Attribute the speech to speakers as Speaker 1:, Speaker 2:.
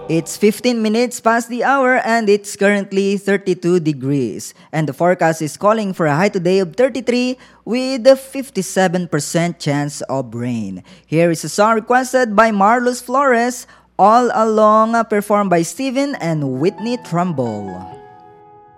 Speaker 1: It's 15 minutes past the hour and it's currently 32 degrees. And the forecast is calling for a high today of 33 with a 57% chance of rain. Here is a song requested by Marlos Flores, All Along, performed by Steven and Whitney Trumbull.